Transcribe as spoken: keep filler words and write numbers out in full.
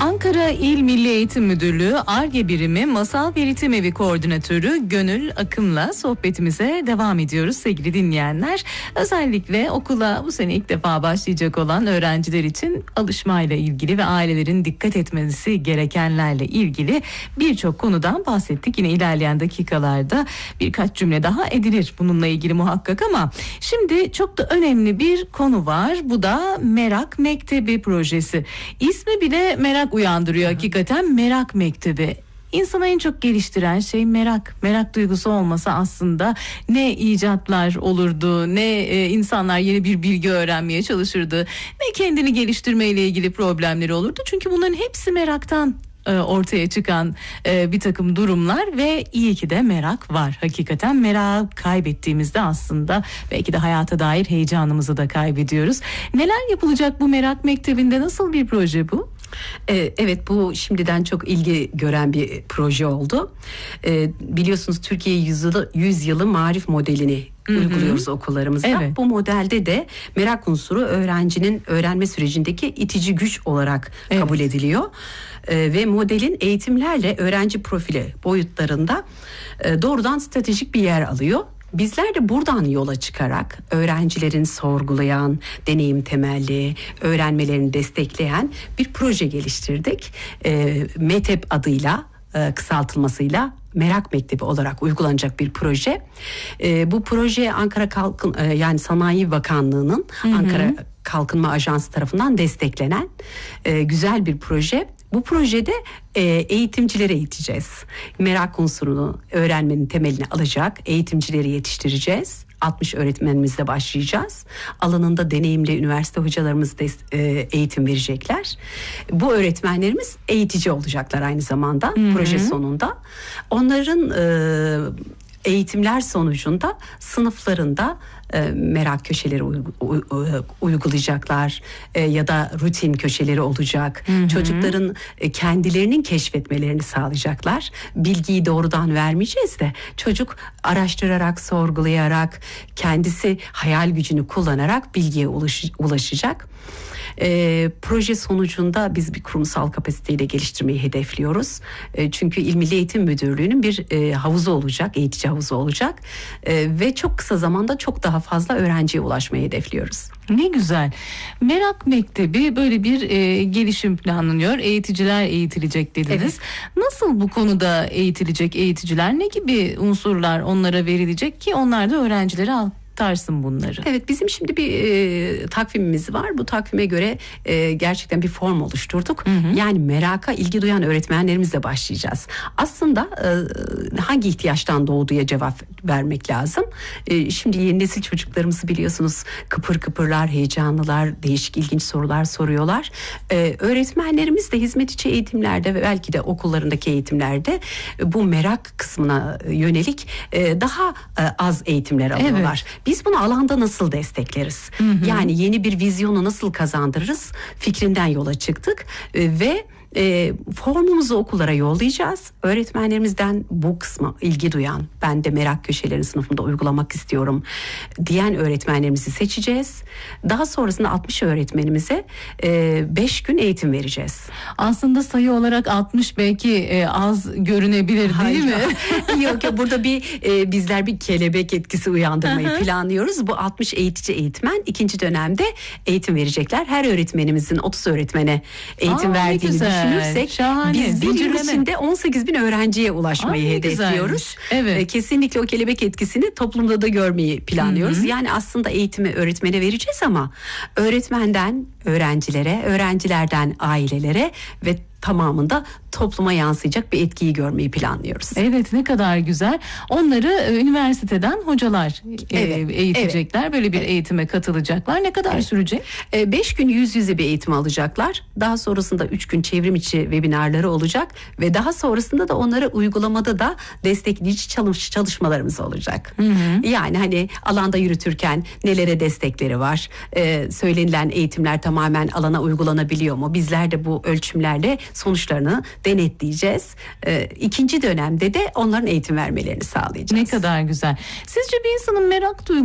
Ankara İl Milli Eğitim Müdürlüğü Ar-Ge Birimi Masal Veritim Evi Koordinatörü Gönül Akın'la sohbetimize devam ediyoruz sevgili dinleyenler. Özellikle okula bu sene ilk defa başlayacak olan öğrenciler için alışmayla ilgili ve ailelerin dikkat etmesi gerekenlerle ilgili birçok konudan bahsettik. Yine ilerleyen dakikalarda birkaç cümle daha edilir bununla ilgili muhakkak, ama şimdi çok da önemli bir konu var. Bu da Merak Mektebi projesi. İsmi bile merak uyandırıyor hakikaten. Merak Mektebi. İnsanı en çok geliştiren şey merak. Merak duygusu olmasa aslında ne icatlar olurdu, ne e, insanlar yeni bir bilgi öğrenmeye çalışırdı, ne kendini geliştirmeyle ilgili problemleri olurdu. Çünkü bunların hepsi meraktan e, ortaya çıkan e, bir takım durumlar ve iyi ki de merak var. Hakikaten merak kaybettiğimizde aslında belki de hayata dair heyecanımızı da kaybediyoruz. Neler yapılacak bu Merak Mektebi'nde? Nasıl bir proje bu? Evet, bu şimdiden çok ilgi gören bir proje oldu. Biliyorsunuz Türkiye yüzyılı, yüzyılı marif modelini Hı-hı. uyguluyoruz okullarımızda. Evet. Bu modelde de merak unsuru öğrencinin öğrenme sürecindeki itici güç olarak evet. kabul ediliyor. Ve modelin eğitimlerle öğrenci profili boyutlarında doğrudan stratejik bir yer alıyor. Bizler de buradan yola çıkarak öğrencilerin sorgulayan, deneyim temelli, öğrenmelerini destekleyen bir proje geliştirdik. E, METEB adıyla, e, kısaltılmasıyla Merak Mektebi olarak uygulanacak bir proje. E, bu proje Ankara Kalkın e, yani Sanayi Bakanlığı'nın hı hı. Ankara Kalkınma Ajansı tarafından desteklenen e, güzel bir proje. Bu projede e, eğitimcileri eğiteceğiz. Merak unsurunu öğrenmenin temelini alacak eğitimcileri yetiştireceğiz. altmış öğretmenimizle başlayacağız. Alanında deneyimli üniversite hocalarımız da e, eğitim verecekler. Bu öğretmenlerimiz eğitici olacaklar aynı zamanda Hı-hı. proje sonunda. Onların e, eğitimler sonucunda sınıflarında e, merak köşeleri uygu, u, u, uygulayacaklar e, ya da rutin köşeleri olacak. Hı hı. Çocukların e, kendilerinin keşfetmelerini sağlayacaklar. Bilgiyi doğrudan vermeyeceğiz de çocuk araştırarak, sorgulayarak, kendisi hayal gücünü kullanarak bilgiye ulaş, ulaşacak. E, proje sonucunda biz bir kurumsal kapasiteyi de geliştirmeyi hedefliyoruz. E, çünkü İl Milli Eğitim Müdürlüğü'nün bir e, havuzu olacak, eğitici havuzu olacak e, ve çok kısa zamanda çok daha fazla öğrenciye ulaşmayı hedefliyoruz. Ne güzel. Merak Mektebi böyle bir e, gelişim planlanıyor. Eğiticiler eğitilecek dediniz. Evet. Nasıl bu konuda eğitilecek eğiticiler? Ne gibi unsurlar onlara verilecek ki onlar da öğrencilere al? Tarsın bunları. Evet, bizim şimdi bir e, takvimimiz var. Bu takvime göre e, gerçekten bir form oluşturduk. Hı hı. Yani meraka ilgi duyan öğretmenlerimizle başlayacağız. Aslında e, hangi ihtiyaçtan doğduğya cevap vermek lazım. E, şimdi yeni nesil çocuklarımızı biliyorsunuz, kıpır kıpırlar, heyecanlılar, değişik ilginç sorular soruyorlar. E, öğretmenlerimiz de hizmet içi eğitimlerde ve belki de okullarındaki eğitimlerde e, bu merak kısmına yönelik e, daha e, az eğitimler alıyorlar. Evet. Biz bunu alanda nasıl destekleriz? Hı hı. Yani yeni bir vizyonu nasıl kazandırırız? Fikrinden yola çıktık e, ve e, formumuzu okullara yollayacağız. Öğretmenlerimizden bu kısma ilgi duyan, ben de merak köşelerini sınıfımda uygulamak istiyorum diyen öğretmenlerimizi seçeceğiz. Daha sonrasında altmış öğretmenimize beş gün eğitim vereceğiz. Aslında sayı olarak altmış belki e, az görünebilir değil Hayır. mi? Yok ya, burada bir e, bizler bir kelebek etkisi uyandırmayı planlıyoruz. Bu altmış eğitici eğitmen ikinci dönemde eğitim verecekler. Her öğretmenimizin otuz öğretmene eğitim Aa, verdiğini düşünüyoruz. Şahane. Biz bir yıl içinde on sekiz bin öğrenciye ulaşmayı Aa, hedefliyoruz. Evet. Kesinlikle o kelebek etkisini toplumda da görmeyi planlıyoruz. Hı-hı. Yani aslında eğitimi öğretmene vereceğiz ama öğretmenden öğrencilere, öğrencilerden ailelere ve tamamında topluma yansıyacak bir etkiyi görmeyi planlıyoruz. Evet, ne kadar güzel. Onları e, üniversiteden hocalar e, evet, eğitecekler. Evet. Böyle bir evet. eğitime katılacaklar. Ne kadar evet. sürecek? E, beş gün yüz yüze bir eğitim alacaklar. Daha sonrasında üç gün çevrim içi webinarları olacak ve daha sonrasında da onları uygulamada da destekleyici çalış, çalışmalarımız olacak. Hı hı. Yani hani alanda yürütürken nelere destekleri var? E, söylenilen eğitimler tamamen alana uygulanabiliyor mu? Bizler de bu ölçümlerle sonuçlarını denetleyeceğiz. Ee, ikinci dönemde de onların eğitim vermelerini sağlayacağız. Ne kadar güzel. Sizce bir insanın merak duygusu